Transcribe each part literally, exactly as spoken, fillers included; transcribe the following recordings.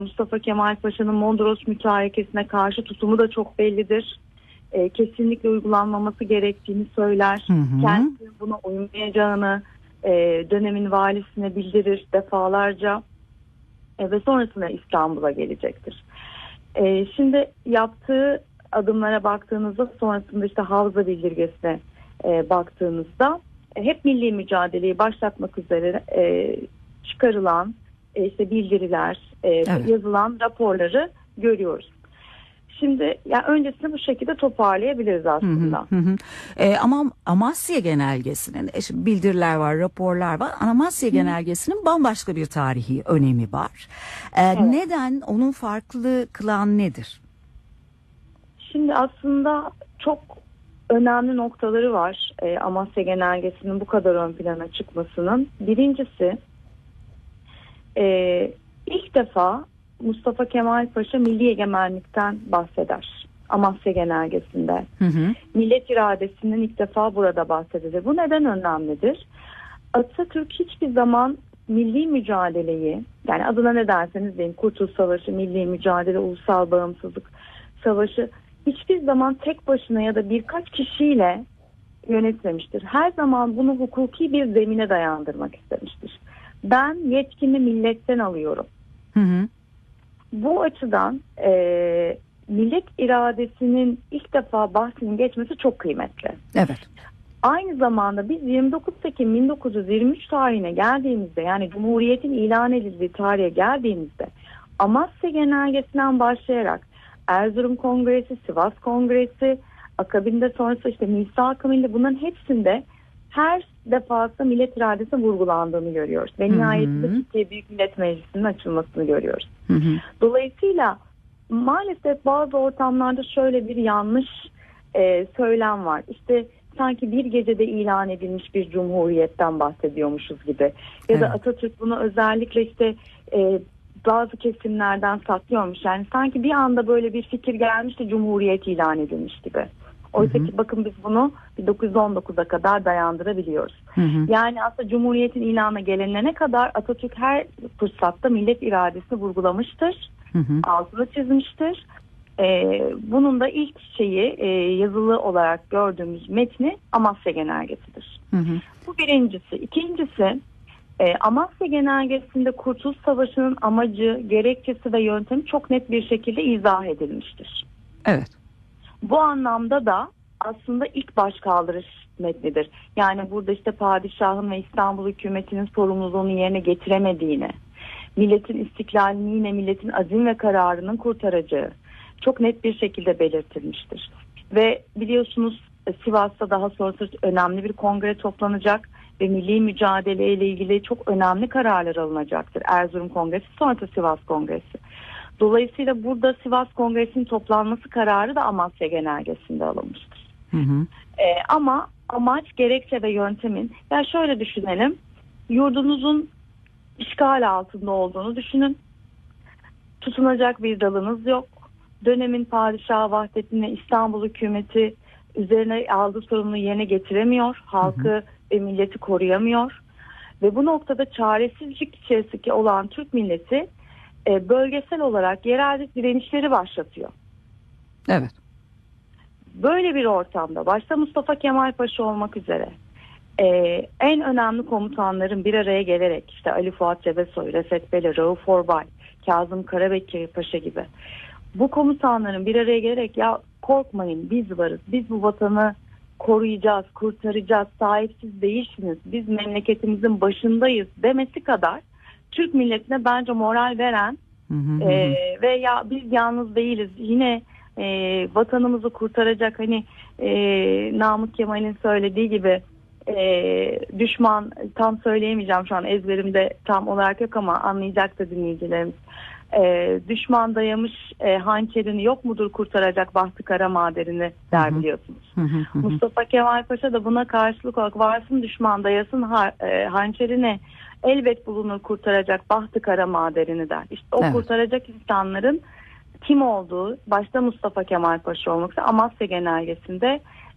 Mustafa Kemal Paşa'nın Mondros Mütarekesi'ne karşı tutumu da çok bellidir. E, kesinlikle uygulanmaması gerektiğini söyler. Hı hı. Kendisinin buna uymayacağını e, dönemin valisine bildirir defalarca e, ve sonrasında İstanbul'a gelecektir. E, şimdi yaptığı adımlara baktığınızda, sonrasında işte Havza Bildirgesi'ne e, baktığınızda e, hep milli mücadeleyi başlatmak üzere e, çıkarılan e, işte bildiriler, e, evet. yazılan raporları görüyoruz. Şimdi yani öncesini bu şekilde toparlayabiliriz aslında. Hı hı hı. E, ama Amasya Genelgesi'nin e, şimdi bildiriler var, raporlar var. Amasya hı. Genelgesi'nin bambaşka bir tarihi önemi var. E, evet. Neden? Onun farklı kılan nedir? Şimdi aslında çok önemli noktaları var e, Amasya Genelgesi'nin bu kadar ön plana çıkmasının. Birincisi e, ilk defa Mustafa Kemal Paşa milli egemenlikten bahseder Amasya Genelgesi'nde. Hı hı. Millet iradesinin ilk defa burada bahsedilir. Bu neden önemlidir? Atatürk hiçbir zaman milli mücadeleyi, yani adına ne derseniz deyin, Kurtuluş Savaşı, milli mücadele, ulusal bağımsızlık savaşı hiçbir zaman tek başına ya da birkaç kişiyle yönetmemiştir. Her zaman bunu hukuki bir zemine dayandırmak istemiştir. Ben yetkimi milletten alıyorum. Hı hı. Bu açıdan e, millet iradesinin ilk defa bahsinin geçmesi çok kıymetli. Evet. Aynı zamanda biz yirmi dokuz Ekim bin dokuz yüz yirmi üç tarihine geldiğimizde, yani Cumhuriyet'in ilan edildiği tarihe geldiğimizde Amasya Genelgesi'nden başlayarak Erzurum Kongresi, Sivas Kongresi, akabinde sonrası işte Misak-ı Milli, bunların hepsinde her defasında millet iradesi vurgulandığını görüyoruz. Ve nihayetinde Türkiye Büyük Millet Meclisi'nin açılmasını görüyoruz. Hı hı. Dolayısıyla maalesef bazı ortamlarda şöyle bir yanlış e, söylem var. İşte sanki bir gecede ilan edilmiş bir cumhuriyetten bahsediyormuşuz gibi. Ya evet. da Atatürk bunu özellikle işte e, bazı kesimlerden saklıyormuş. Yani sanki bir anda böyle bir fikir gelmiş de cumhuriyet ilan edilmiş gibi. Oysa ki bakın biz bunu bin dokuz yüz on dokuza kadar dayandırabiliyoruz. Hı hı. Yani aslında Cumhuriyet'in ilanına gelinene kadar Atatürk her fırsatta millet iradesini vurgulamıştır. Hı hı. Altını çizmiştir. Ee, bunun da ilk şeyi e, yazılı olarak gördüğümüz metni Amasya Genelgesi'dir. Hı hı. Bu birincisi. İkincisi e, Amasya Genelgesi'nde Kurtuluş Savaşı'nın amacı, gerekçesi ve yöntemi çok net bir şekilde izah edilmiştir. Evet. Bu anlamda da aslında ilk başkaldırış metnidir. Yani burada işte padişahın ve İstanbul hükümetinin sorumluluğunu yerine getiremediğini, milletin istiklalini yine milletin azim ve kararının kurtaracağı çok net bir şekilde belirtilmiştir. Ve biliyorsunuz Sivas'ta daha sonrası önemli bir kongre toplanacak ve milli mücadele ile ilgili çok önemli kararlar alınacaktır. Erzurum Kongresi, sonra da Sivas Kongresi. Dolayısıyla burada Sivas Kongresi'nin toplanması kararı da Amasya Genelgesi'nde alınmıştır. Hı hı. Ee, ama amaç, gerekçe ve yöntemin, yani şöyle düşünelim, yurdunuzun işgal altında olduğunu düşünün, tutunacak bir dalınız yok, dönemin padişahı Vahdettin ve İstanbul hükümeti üzerine aldığı sorumluluğu yerine getiremiyor, halkı hı hı. ve milleti koruyamıyor ve bu noktada çaresizlik içerisinde olan Türk milleti e, bölgesel olarak yerel direnişleri başlatıyor. Evet. Böyle bir ortamda başta Mustafa Kemal Paşa olmak üzere e, en önemli komutanların bir araya gelerek işte Ali Fuat Cebesoy, Refet Bele, Rauf Orbay, Kazım Karabekir Paşa gibi bu komutanların bir araya gelerek ya korkmayın biz varız, biz bu vatanı koruyacağız, kurtaracağız, sahipsiz değilsiniz, biz memleketimizin başındayız demesi kadar Türk milletine bence moral veren hı hı hı. E, ve ya biz yalnız değiliz, yine e, vatanımızı kurtaracak, hani e, Namık Kemal'in söylediği gibi e, düşman, tam söyleyemeyeceğim şu an ezberimde tam olarak yok ama anlayacak da dinleyicilerimiz. E, düşman dayamış e, hançerini yok mudur kurtaracak bahtı kara maderini der biliyorsunuz. Hı hı hı. Mustafa Kemal Paşa da buna karşılık olarak varsın düşman dayasın ha, e, hançerini elbet bulunur kurtaracak bahtı kara maderini der. İşte o evet. kurtaracak insanların kim olduğu başta Mustafa Kemal Paşa olmak üzere Amasya Genelgesi'nde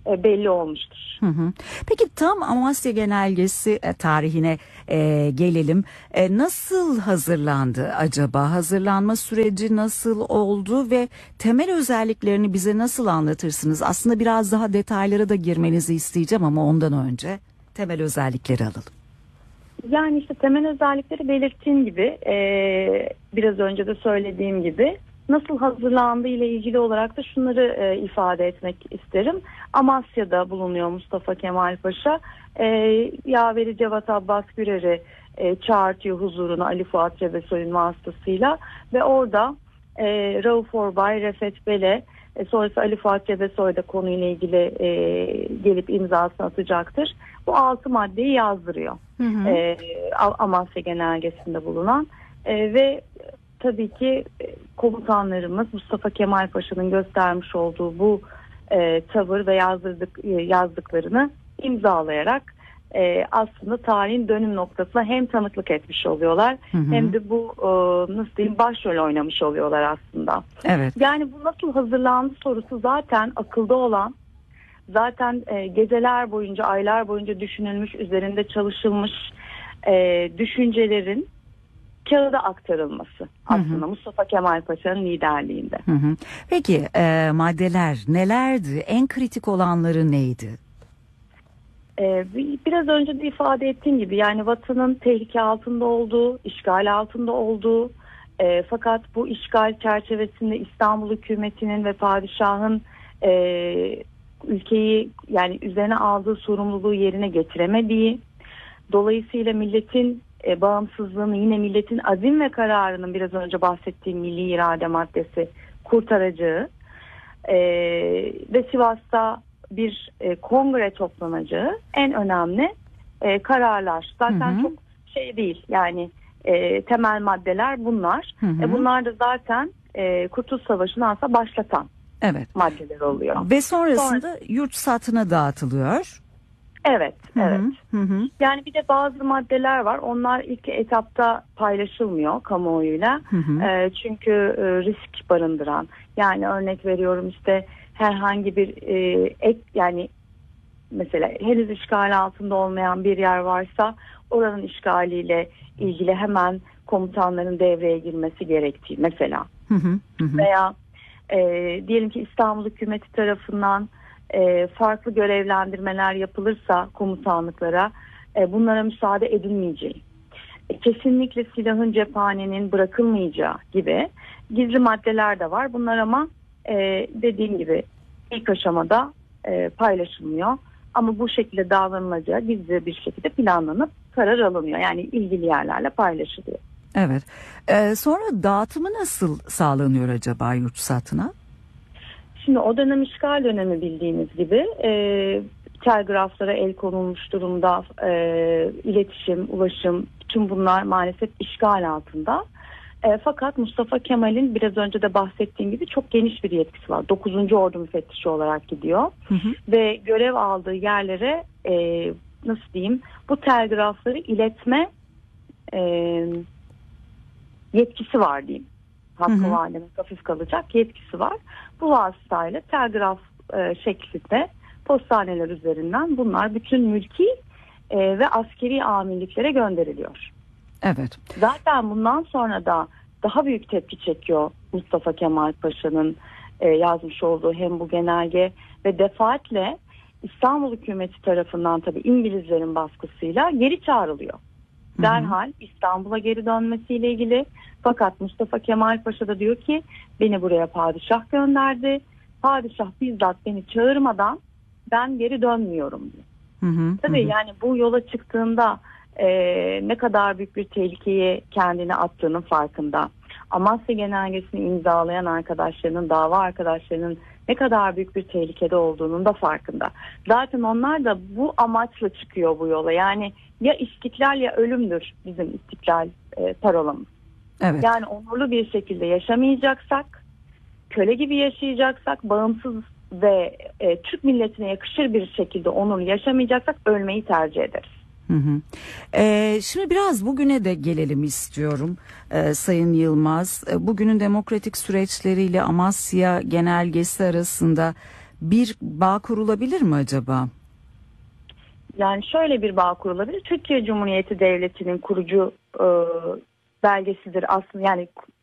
e, belli olmuştur. Hı hı. Peki tam Amasya Genelgesi e, tarihine e, gelelim. E, nasıl hazırlandı acaba? Hazırlanma süreci nasıl oldu ve temel özelliklerini bize nasıl anlatırsınız? Aslında biraz daha detaylara da girmenizi isteyeceğim ama ondan önce temel özellikleri alalım. Yani işte temel özellikleri belirttiğim gibi, e, biraz önce de söylediğim gibi, nasıl hazırlandığı ile ilgili olarak da şunları e, ifade etmek isterim. Amasya'da bulunuyor Mustafa Kemal Paşa. E, Yaveri Cevat Abbas Gürer'i e, çağırtıyor huzuruna Ali Fuat Cebesoy'un vasıtasıyla ve orada e, Rauf Orbay, Refet Bele, e, sonrası Ali Fuat Cebesoy da konuyla ilgili e, gelip imzasını atacaktır. Bu altı maddeyi yazdırıyor. Hı hı. E, Amasya Genelgesi'nde bulunan e, ve tabii ki komutanlarımız Mustafa Kemal Paşa'nın göstermiş olduğu bu e, tavır ve yazdırdık, e, yazdıklarını imzalayarak e, aslında tarihin dönüm noktasına hem tanıklık etmiş oluyorlar, hı hı, hem de bu e, nasıl diyeyim başrol oynamış oluyorlar aslında. Evet. Yani bu nasıl hazırlandı sorusu zaten akılda olan, zaten e, geceler boyunca, aylar boyunca düşünülmüş, üzerinde çalışılmış e, düşüncelerin kağıda aktarılması aslında, hı hı, Mustafa Kemal Paşa'nın liderliğinde. Hı hı. Peki e, maddeler nelerdi? En kritik olanları neydi? Ee, biraz önce de ifade ettiğim gibi, yani vatanın tehlike altında olduğu, işgal altında olduğu, e, fakat bu işgal çerçevesinde İstanbul hükümetinin ve padişahın e, ülkeyi, yani üzerine aldığı sorumluluğu yerine getiremediği, dolayısıyla milletin e, bağımsızlığını, yine milletin azim ve kararının, biraz önce bahsettiğim milli irade maddesi kurtaracağı e, ve Sivas'ta bir e, kongre toplanacağı en önemli e, kararlar. Zaten, hı hı, çok şey değil yani, e, temel maddeler bunlar. Hı hı. E, bunlar da zaten e, Kurtuluş Savaşı'nı aslında başlatan, evet, maddeler oluyor. Ve sonrasında Sonra, yurt satına dağıtılıyor. Evet, evet. Hı hı. Yani bir de bazı maddeler var. Onlar ilk etapta paylaşılmıyor kamuoyuyla. Hı hı. E, çünkü e, risk barındıran. Yani örnek veriyorum, işte herhangi bir e, ek, yani mesela henüz işgal altında olmayan bir yer varsa oranın işgaliyle ilgili hemen komutanların devreye girmesi gerektiği mesela. Hı hı. Hı. Veya e, diyelim ki İstanbul hükümeti tarafından E, farklı görevlendirmeler yapılırsa komutanlıklara, e, bunlara müsaade edilmeyeceği, e, kesinlikle silahın, cephanenin bırakılmayacağı gibi gizli maddeler de var. Bunlar ama e, dediğim gibi ilk aşamada e, paylaşılmıyor. Ama bu şekilde davranılacağı gizli bir şekilde planlanıp karar alınıyor. Yani ilgili yerlerle paylaşılıyor. Evet. Ee, sonra dağıtımı nasıl sağlanıyor acaba yurt satına? Şimdi o dönem işgal dönemi, bildiğiniz gibi e, telgraflara el konulmuş durumda, e, iletişim, ulaşım, bütün bunlar maalesef işgal altında. E, fakat Mustafa Kemal'in biraz önce de bahsettiğim gibi çok geniş bir yetkisi var. dokuzuncu Ordu müfettişi olarak gidiyor, hı hı, ve görev aldığı yerlere e, nasıl diyeyim, bu telgrafları iletme e, yetkisi var diyeyim. Hakkı validemiz hafif kalacak yetkisi var. Bu vasıtayla telgraf e, şeklinde postaneler üzerinden bunlar bütün mülki e, ve askeri amirliklere gönderiliyor. Evet. Zaten bundan sonra da daha büyük tepki çekiyor Mustafa Kemal Paşa'nın e, yazmış olduğu hem bu genelge ve defaatle İstanbul hükümeti tarafından, tabii İngilizlerin baskısıyla geri çağrılıyor. Derhal İstanbul'a geri dönmesiyle ilgili. Fakat Mustafa Kemal Paşa da diyor ki beni buraya padişah gönderdi. Padişah bizzat beni çağırmadan ben geri dönmüyorum diyor. Hı hı, Tabii hı. Yani bu yola çıktığında e, ne kadar büyük bir tehlikeye kendini attığının farkında. Amasya Genelgesi'ni imzalayan arkadaşlarının, dava arkadaşlarının ne kadar büyük bir tehlikede olduğunun da farkında. Zaten onlar da bu amaçla çıkıyor bu yola. Yani ya istiklal ya ölümdür bizim istiklal e, parolamız. Evet. Yani onurlu bir şekilde yaşamayacaksak, köle gibi yaşayacaksak, bağımsız ve e, Türk milletine yakışır bir şekilde onurlu yaşamayacaksak ölmeyi tercih ederiz. Hı hı. Ee, şimdi biraz bugüne de gelelim istiyorum ee, Sayın Yılmaz. Ee, bugünün demokratik süreçleriyle Amasya Genelgesi arasında bir bağ kurulabilir mi acaba? Yani şöyle bir bağ kurulabilir. Türkiye Cumhuriyeti Devleti'nin kurucu e, belgesidir aslında, yani